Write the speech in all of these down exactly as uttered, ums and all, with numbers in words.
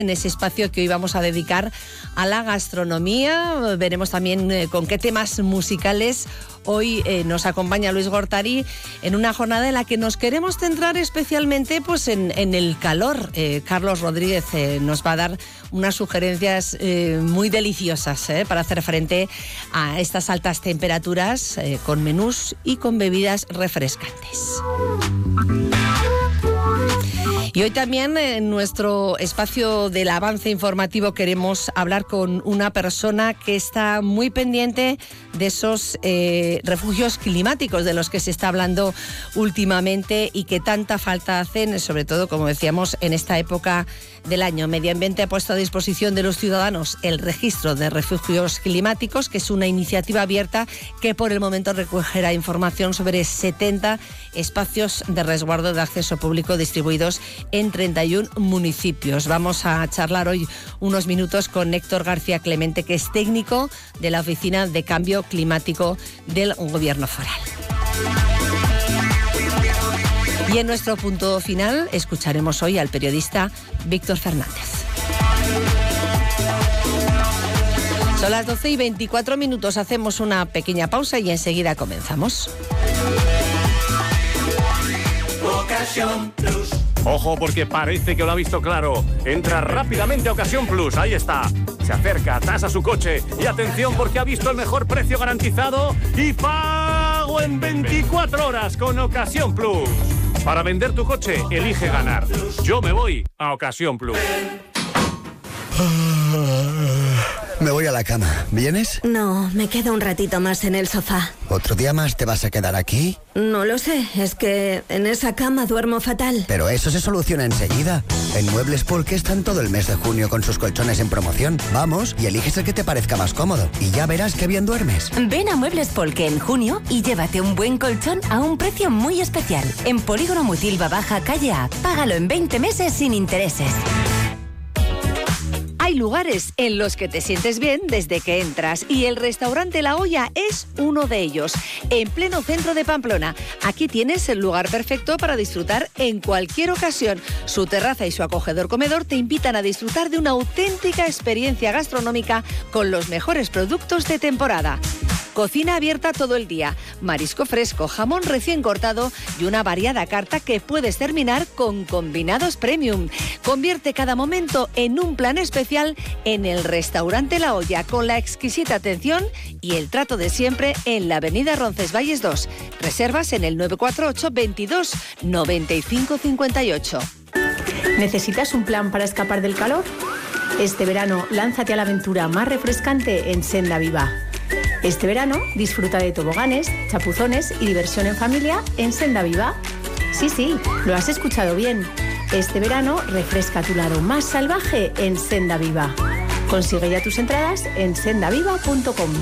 en ese espacio que hoy vamos a dedicar a la gastronomía. Veremos también eh, con qué temas musicales hoy eh, nos acompaña Luis Gortari en una jornada en la que nos queremos centrar especialmente pues, en, en el calor. Eh, Carlos Rodríguez eh, nos va a dar unas sugerencias eh, muy deliciosas eh, para hacer frente a estas altas temperaturas eh, con menús y con bebidas refrescantes. Y hoy también en nuestro espacio del avance informativo queremos hablar con una persona que está muy pendiente de esos eh, refugios climáticos de los que se está hablando últimamente y que tanta falta hacen, sobre todo, como decíamos, en esta época del año. Medio Ambiente ha puesto a disposición de los ciudadanos el registro de refugios climáticos, que es una iniciativa abierta que por el momento recogerá información sobre setenta espacios de resguardo de acceso público distribuidos en treinta y uno municipios. Vamos a charlar hoy unos minutos con Héctor García Clemente, que es técnico de la Oficina de Cambio Climático del Gobierno Foral. Y en nuestro punto final escucharemos hoy al periodista Víctor Fernández. Son las doce y veinticuatro minutos, hacemos una pequeña pausa y enseguida comenzamos. Ocasión Plus. Ojo, porque parece que lo ha visto claro. Entra rápidamente a Ocasión Plus, ahí está. Se acerca, tasa su coche y atención porque ha visto el mejor precio garantizado y pago en veinticuatro horas con Ocasión Plus. Para vender tu coche, elige ganar. Yo me voy a Ocasión Plus. Me voy a la cama. ¿Vienes? No, me quedo un ratito más en el sofá. ¿Otro día más te vas a quedar aquí? No lo sé, es que en esa cama duermo fatal. Pero eso se soluciona enseguida. En Muebles Polke están todo el mes de junio con sus colchones en promoción. Vamos y eliges el que te parezca más cómodo. Y ya verás qué bien duermes. Ven a Muebles Polke en junio y llévate un buen colchón a un precio muy especial. En Polígono Mutilva Baja, calle A. Págalo en veinte meses sin intereses. Hay lugares en los que te sientes bien desde que entras y el restaurante La Olla es uno de ellos, en pleno centro de Pamplona. Aquí tienes el lugar perfecto para disfrutar en cualquier ocasión. Su terraza y su acogedor comedor te invitan a disfrutar de una auténtica experiencia gastronómica con los mejores productos de temporada. Cocina abierta todo el día, marisco fresco, jamón recién cortado y una variada carta que puedes terminar con combinados premium. Convierte cada momento en un plan especial en el restaurante La Olla, con la exquisita atención y el trato de siempre en la avenida Roncesvalles dos. Reservas en el nueve cuatro ocho veintidós noventa y cinco cincuenta y ocho. ¿Necesitas un plan para escapar del calor? Este verano, lánzate a la aventura más refrescante en Senda Viva. Este verano, disfruta de toboganes, chapuzones y diversión en familia en Senda Viva. Sí, sí, lo has escuchado bien. Este verano, refresca tu lado más salvaje en Senda Viva. Consigue ya tus entradas en sendaviva punto com.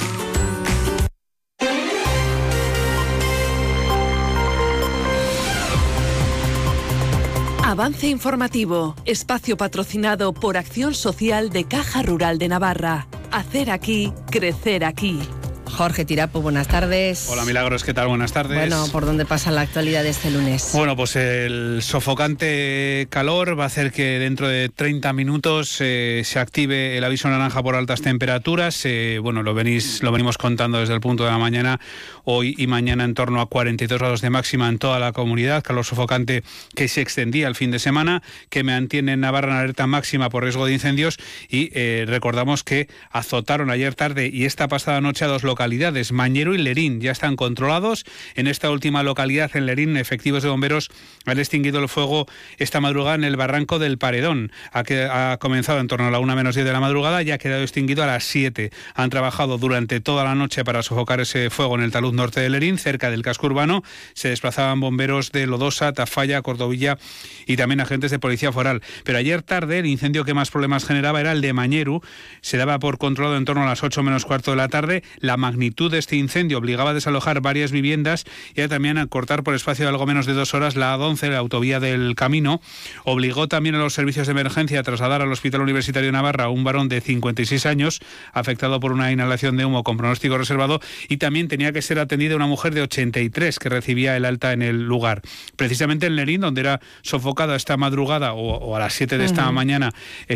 Avance informativo, espacio patrocinado por Acción Social de Caja Rural de Navarra. Hacer aquí, crecer aquí. Jorge Tirapu, buenas tardes. Hola Milagros, ¿qué tal? Buenas tardes. Bueno, ¿por dónde pasa la actualidad de este lunes? Bueno, pues el sofocante calor va a hacer que dentro de treinta minutos eh, se active el aviso naranja por altas temperaturas. Eh, bueno, lo, venís, lo venimos contando desde el punto de la mañana, hoy y mañana en torno a cuarenta y dos grados de máxima en toda la comunidad. Calor sofocante que se extendía el fin de semana, que mantiene en Navarra en alerta máxima por riesgo de incendios y eh, recordamos que azotaron ayer tarde y esta pasada noche a dos localidades. Mañero y Lerín ya están controlados. En esta última localidad, en Lerín, efectivos de bomberos han extinguido el fuego esta madrugada en el barranco del Paredón. Ha, que, ha comenzado en torno a la una menos diez de la madrugada y ha quedado extinguido a las siete. Han trabajado durante toda la noche para sofocar ese fuego en el talud norte de Lerín, cerca del casco urbano. Se desplazaban bomberos de Lodosa, Tafalla, Cordovilla y también agentes de policía foral. Pero ayer tarde el incendio que más problemas generaba era el de Mañeru. Se daba por controlado en torno a las ocho menos cuarto de la tarde. La magnitud de este incendio obligaba a desalojar varias viviendas y también a cortar por espacio de algo menos de dos horas la A once, la autovía del Camino. Obligó también a los servicios de emergencia a trasladar al Hospital Universitario de Navarra a un varón de cincuenta y seis años afectado por una inhalación de humo con pronóstico reservado, y también tenía que ser atendida una mujer de ochenta y tres que recibía el alta en el lugar. Precisamente en Lerín, donde era sofocada esta madrugada o, o a las siete de esta uh-huh. mañana